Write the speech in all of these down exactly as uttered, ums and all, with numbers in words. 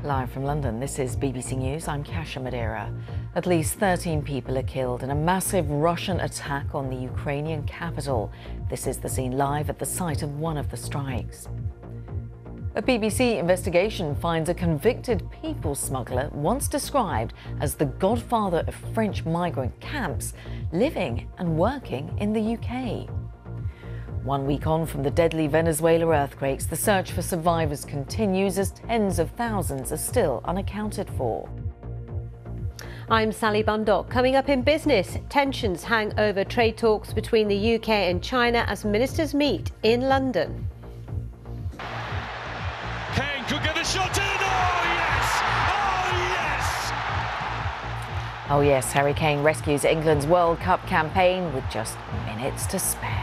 Live from London, this is B B C News. I'm Kasia Madeira. At least thirteen people are killed in a massive Russian attack on the Ukrainian capital. This is the scene live at the site of one of the strikes. A B B C investigation finds a convicted people smuggler, once described as the godfather of French migrant camps, living and working in the U K. One week on from the deadly Venezuela earthquakes, the search for survivors continues as tens of thousands are still unaccounted for. I'm Sally Bundock. Coming up in business, tensions hang over trade talks between the U K and China as ministers meet in London. Kane could get the shot in. Oh yes! Oh yes! Oh yes, Harry Kane rescues England's World Cup campaign with just minutes to spare.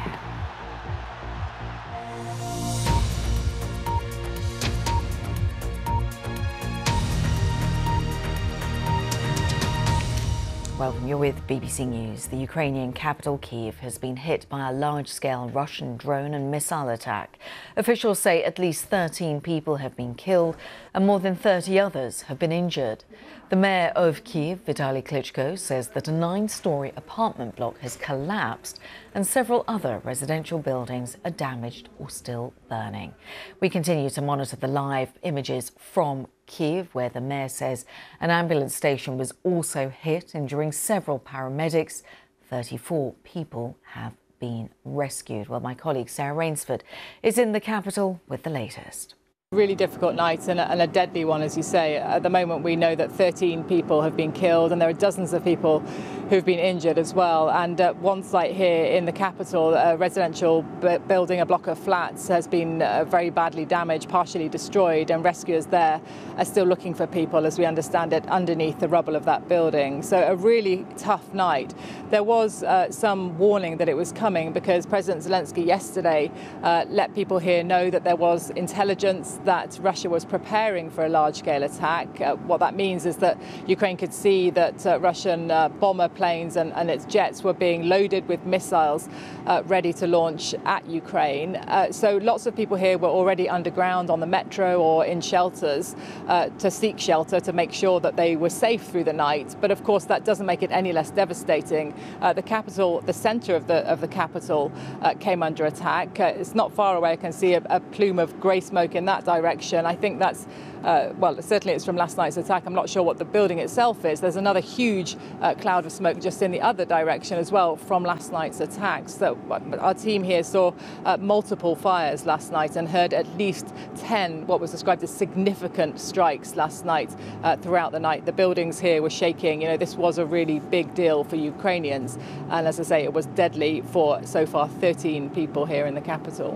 Welcome, you're with B B C News. The Ukrainian capital, Kyiv, has been hit by a large-scale Russian drone and missile attack. Officials say at least thirteen people have been killed and more than thirty others have been injured. The mayor of Kyiv, Vitaly Klitschko, says that a nine-storey apartment block has collapsed and several other residential buildings are damaged or still burning. We continue to monitor the live images from Kyiv, where the mayor says an ambulance station was also hit, injuring several paramedics. thirty-four people have been rescued. Well, my colleague Sarah Rainsford is in the capital with the latest. Really difficult night and a, and a deadly one, as you say. At the moment, we know that thirteen people have been killed and there are dozens of people who've been injured as well. And uh, one site here in the capital, a residential b building, a block of flats, has been uh, very badly damaged, partially destroyed, and rescuers there are still looking for people, as we understand it, underneath the rubble of that building. So a really tough night. There was uh, some warning that it was coming because President Zelensky yesterday uh, let people here know that there was intelligence that Russia was preparing for a large-scale attack. Uh, what that means is that Ukraine could see that uh, Russian uh, bomber planes and, and its jets were being loaded with missiles uh, ready to launch at Ukraine. Uh, so lots of people here were already underground on the metro or in shelters uh, to seek shelter, to make sure that they were safe through the night. But of course, that doesn't make it any less devastating. Uh, the capital, the center of the of the capital, uh, came under attack. Uh, it's not far away. I can see a, a plume of grey smoke in that direction. I think that's, uh, well, certainly it's from last night's attack. I'm not sure what the building itself is. There's another huge uh, cloud of smoke just in the other direction as well from last night's attack. So our team here saw uh, multiple fires last night and heard at least ten what was described as significant strikes last night uh, throughout the night. The buildings here were shaking. You know, this was a really big deal for Ukrainians. And as I say, it was deadly for so far thirteen people here in the capital.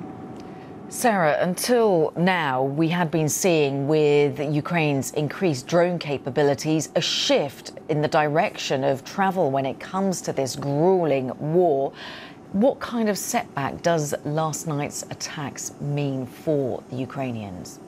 Sarah, until now, we had been seeing with Ukraine's increased drone capabilities a shift in the direction of travel when it comes to this grueling war. What kind of setback does last night's attacks mean for the Ukrainians?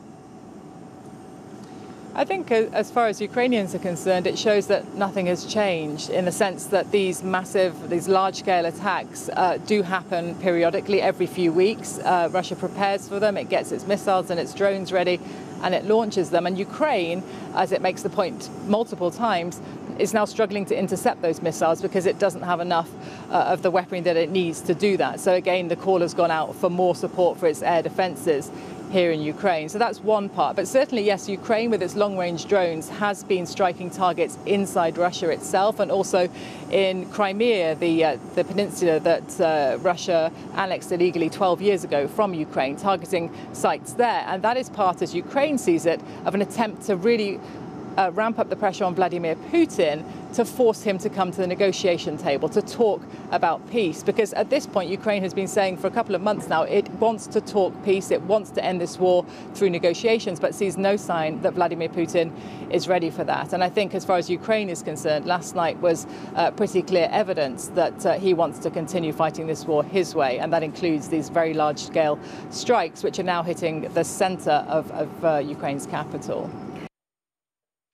I think as far as Ukrainians are concerned, it shows that nothing has changed in the sense that these massive, these large-scale attacks uh, do happen periodically every few weeks. Uh, Russia prepares for them, it gets its missiles and its drones ready, and it launches them. And Ukraine, as it makes the point multiple times, is now struggling to intercept those missiles because it doesn't have enough uh, of the weaponry that it needs to do that. So again, the call has gone out for more support for its air defences here in Ukraine. So that's one part. But certainly, yes, Ukraine with its long-range drones has been striking targets inside Russia itself and also in Crimea, the, uh, the peninsula that uh, Russia annexed illegally twelve years ago from Ukraine, targeting sites there. And that is part, as Ukraine sees it, of an attempt to really Uh, ramp up the pressure on Vladimir Putin to force him to come to the negotiation table, to talk about peace. Because at this point, Ukraine has been saying for a couple of months now, it wants to talk peace, it wants to end this war through negotiations, but sees no sign that Vladimir Putin is ready for that. And I think as far as Ukraine is concerned, last night was uh, pretty clear evidence that uh, he wants to continue fighting this war his way. And that includes these very large-scale strikes, which are now hitting the center of, of uh, Ukraine's capital.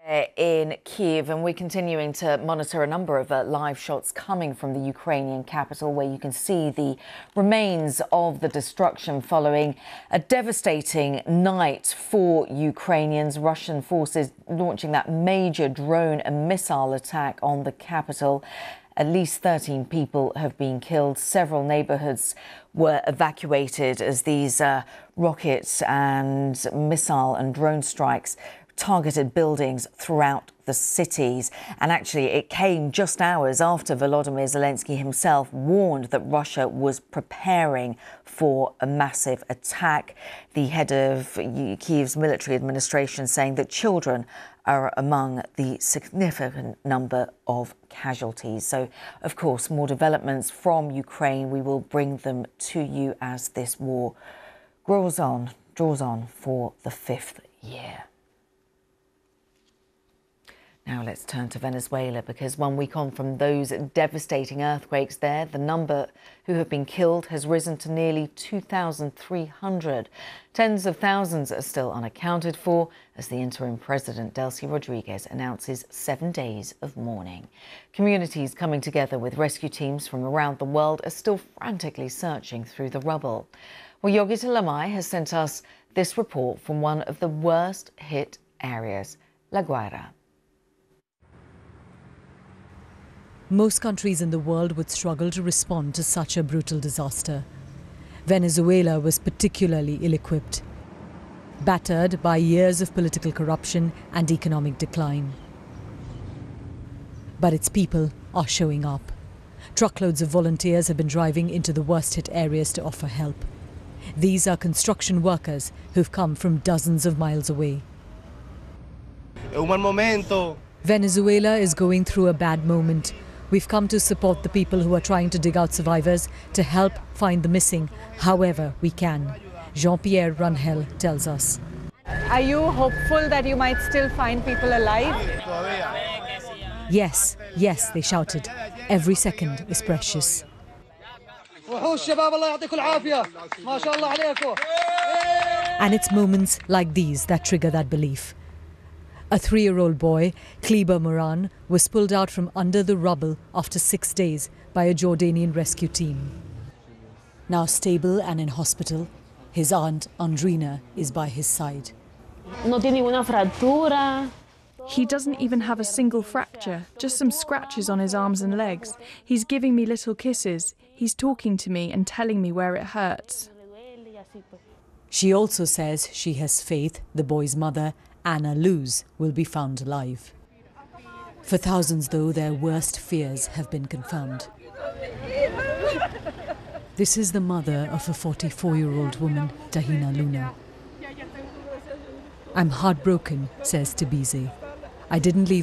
In Kyiv, and we're continuing to monitor a number of uh, live shots coming from the Ukrainian capital, where you can see the remains of the destruction following a devastating night for Ukrainians. Russian forces launching that major drone and missile attack on the capital. At least thirteen people have been killed. Several neighbourhoods were evacuated as these uh, rockets and missile and drone strikes targeted buildings throughout the cities. And actually, it came just hours after Volodymyr Zelensky himself warned that Russia was preparing for a massive attack. The head of Kyiv's military administration saying that children are among the significant number of casualties. So, of course, more developments from Ukraine. We will bring them to you as this war grows on, draws on for the fifth year. Now let's turn to Venezuela, because one week on from those devastating earthquakes there, the number who have been killed has risen to nearly two thousand three hundred. Tens of thousands are still unaccounted for as the interim president, Delcy Rodriguez, announces seven days of mourning. Communities coming together with rescue teams from around the world are still frantically searching through the rubble. Well, Yogita Lamai has sent us this report from one of the worst hit areas, La Guaira. Most countries in the world would struggle to respond to such a brutal disaster. Venezuela was particularly ill-equipped, battered by years of political corruption and economic decline. But its people are showing up. Truckloads of volunteers have been driving into the worst-hit areas to offer help. These are construction workers who've come from dozens of miles away. Venezuela is going through a bad moment. We've come to support the people who are trying to dig out survivors, to help find the missing however we can. Jean-Pierre Rangel tells us. Are you hopeful that you might still find people alive? Yes, yes, they shouted. Every second is precious. And it's moments like these that trigger that belief. A three-year-old boy, Kleber Moran, was pulled out from under the rubble after six days by a Jordanian rescue team. Now stable and in hospital, his aunt, Andrina, is by his side. He doesn't even have a single fracture, just some scratches on his arms and legs. He's giving me little kisses. He's talking to me and telling me where it hurts. She also says she has faith the boy's mother, Anna Luz, will be found alive. For thousands, though, their worst fears have been confirmed. This is the mother of a forty-four-year-old woman, Tahina Luna. I'm heartbroken, says Tibize. I didn't leave